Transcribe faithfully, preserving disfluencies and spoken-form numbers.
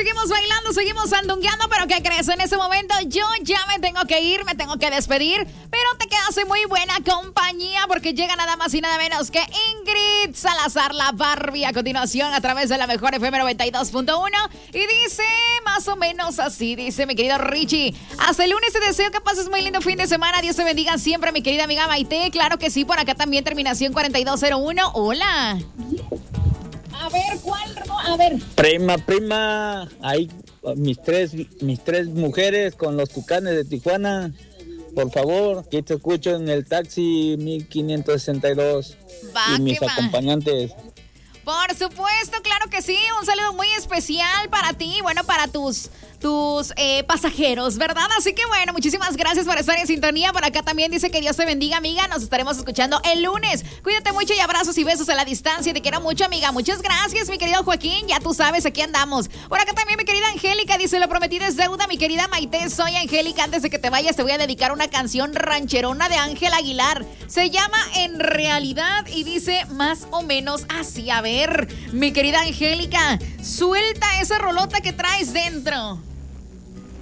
seguimos bailando, seguimos sandungueando, pero ¿qué crees? En ese momento yo ya me tengo que ir, me tengo que despedir, pero te quedas en muy buena compañía porque llega nada más y nada menos que Ingrid Salazar, la Barbie, a continuación a través de la mejor F M noventa y dos punto uno y dice más o menos así, dice mi querido Richie, hasta el lunes te deseo que pases muy lindo fin de semana, Dios te bendiga siempre, mi querida amiga Maite, claro que sí, por acá también terminación cuarenta y dos cero uno, hola. A ver, ¿cuál? A ver. Prima, prima, ahí mis tres, mis tres mujeres con los Tucanes de Tijuana. Por favor, que te escucho en el taxi mil quinientos sesenta y dos. Va, y mis va. acompañantes. Por supuesto, claro que sí. Un saludo muy especial para ti, bueno, para tus, tus eh, pasajeros, ¿verdad? Así que bueno, muchísimas gracias por estar en sintonía. Por acá también dice que Dios te bendiga, amiga. Nos estaremos escuchando el lunes. Cuídate mucho y abrazos y besos a la distancia. Te quiero mucho, amiga. Muchas gracias, mi querido Joaquín. Ya tú sabes, aquí andamos. Por acá también mi querida Angélica dice, lo prometido es deuda, mi querida Maite. Soy Angélica. Antes de que te vayas, te voy a dedicar una canción rancherona de Ángel Aguilar. Se llama En Realidad y dice más o menos así. A ver, mi querida Angélica, suelta esa rolota que traes dentro.